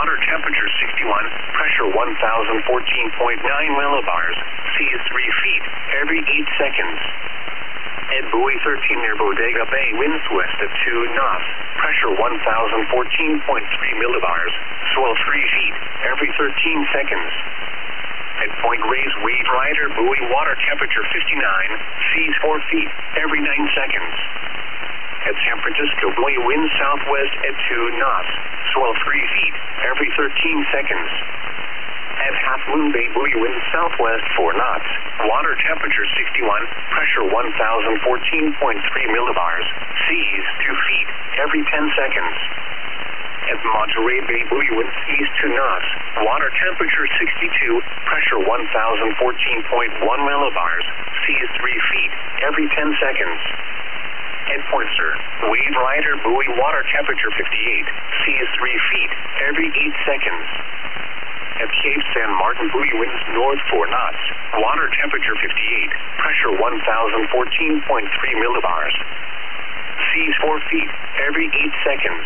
water temperature 61, pressure 1014.9 millibars, seas 3 feet every 8 seconds. At buoy 13 near Bodega Bay, winds west at 2 knots, pressure 1014.3 millibars, swell 3 feet every 13 seconds. At Point Reyes, wave rider, buoy, water temperature 59, seas 4 feet every 9 seconds. At San Francisco, buoy, wind southwest at 2 knots, swell 3 feet every 13 seconds. At Half Moon Bay, buoy, wind southwest 4 knots, water temperature 61, pressure 1014.3 millibars, seas 2 feet every 10 seconds. At Monterey Bay, buoy, wind east 2 knots, water temperature 62, pressure 1014.1 millibars, seas 3 feet every 10 seconds. At Point Sur, wave rider, buoy, water temperature 58, seas 3 feet every 8 seconds. At Cape San Martin, buoy, winds north 4 knots, water temperature 58, pressure 1014.3 millibars, seas 4 feet every 8 seconds.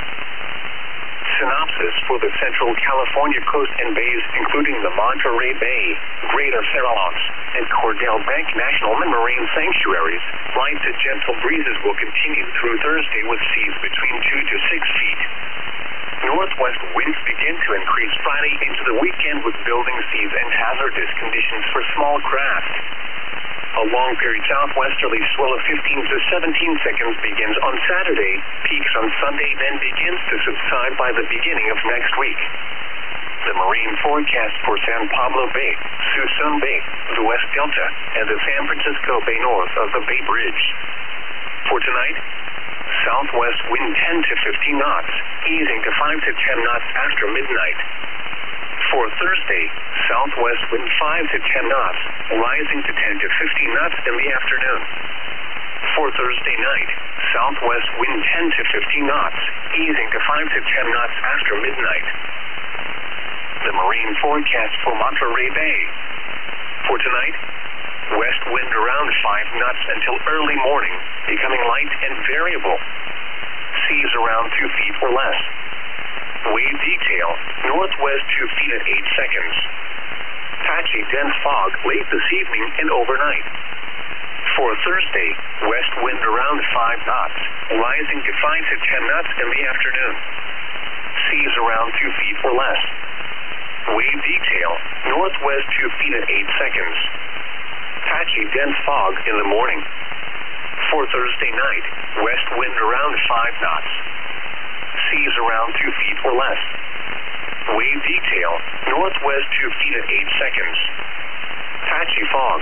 Synopsis for the Central California coast and bays, including the Monterey Bay, Greater Farallones, and Cordell Bank National Marine Sanctuaries. Light to gentle breezes will continue through Thursday with seas between 2 to 6 feet. Northwest winds begin to increase Friday into the weekend with building seas and hazardous conditions for small craft. A long-period southwesterly swell of 15 to 17 seconds begins on Saturday, peaks on Sunday, then begins to subside by the beginning of next week. The marine forecast for San Pablo Bay, Suisun Bay, the West Delta, and the San Francisco Bay north of the Bay Bridge. For tonight, southwest wind 10 to 15 knots, easing to 5 to 10 knots after midnight. For Thursday, southwest wind 5 to 10 knots, rising to 10 to 15 knots in the afternoon. For Thursday night, southwest wind 10 to 15 knots, easing to 5 to 10 knots after midnight. The marine forecast for Monterey Bay. For tonight, west wind around 5 knots until early morning, becoming light and variable. Seas around 2 feet or less. Wave detail, northwest 2 feet at 8 seconds. Patchy dense fog late this evening and overnight. For Thursday, west wind around 5 knots, rising to 5 to 10 knots in the afternoon. Seas around 2 feet or less. Wave detail, northwest 2 feet at 8 seconds. Patchy dense fog in the morning. For Thursday night, west wind around 5 knots. Seas around 2 feet or less. Wave detail, northwest 2 feet at 8 seconds. Patchy fog.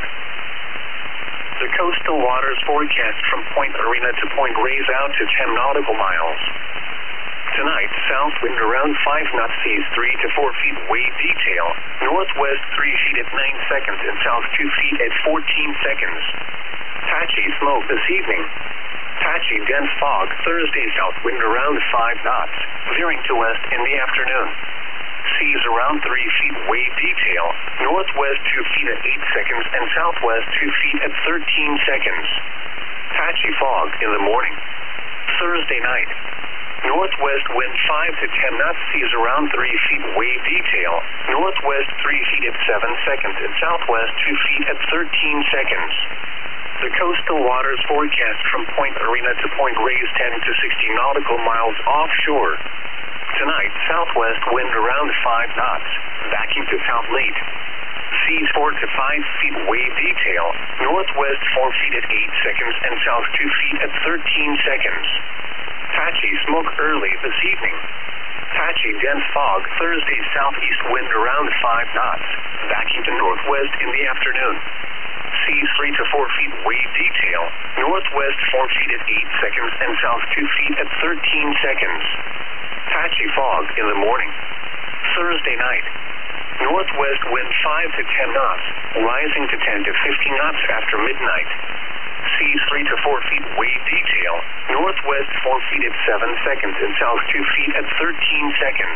The coastal waters forecast from Point Arena to Point Reyes out to 10 nautical miles. Tonight, south wind around 5 knots, seas 3 to 4 feet, wave detail, northwest 3 feet at 9 seconds and south 2 feet at 14 seconds. Patchy smoke this evening. Patchy dense fog Thursday, south wind around 5 knots, veering to west in the afternoon. Seas around 3 feet, wave detail, northwest 2 feet at 8 seconds and southwest 2 feet at 13 seconds. Patchy fog in the morning. Thursday night, northwest wind 5 to 10 knots, seas around 3 feet, wave detail, northwest 3 feet at 7 seconds and southwest 2 feet at 13 seconds. The coastal waters forecast from Point Arena to Point Reyes 10 to 60 nautical miles offshore. Tonight, southwest wind around 5 knots, backing to south late. Seas 4 to 5 feet, wave detail, northwest 4 feet at 8 seconds and south 2 feet at 13 seconds. Patchy smoke early this evening. Patchy dense fog Thursday, southeast wind around 5 knots, backing to northwest in the afternoon. Seas 3 to 4 feet, wave detail, northwest 4 feet at 8 seconds and south 2 feet at 13 seconds. Patchy fog in the morning. Thursday night, northwest wind 5 to 10 knots, rising to 10 to 15 knots after midnight. Seas 3 to 4 feet, wave detail, northwest 4 feet at 7 seconds and south 2 feet at 13 seconds.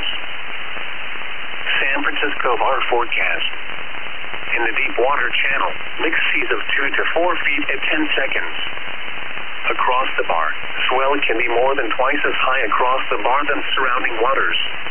San Francisco bar forecast. In the deep water channel, mixed seas of 2 to 4 feet at 10 seconds. Across the bar, swell can be more than twice as high across the bar than surrounding waters.